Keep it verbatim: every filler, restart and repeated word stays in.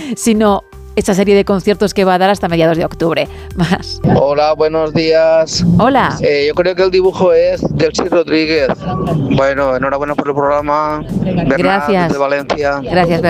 sino esta serie de conciertos que va a dar hasta mediados de octubre. Más. Hola, buenos días. Hola. Eh, yo creo que el dibujo es Delcy Rodríguez. Bueno, enhorabuena por el programa. Bernat, Gracias. desde Valencia. Gracias.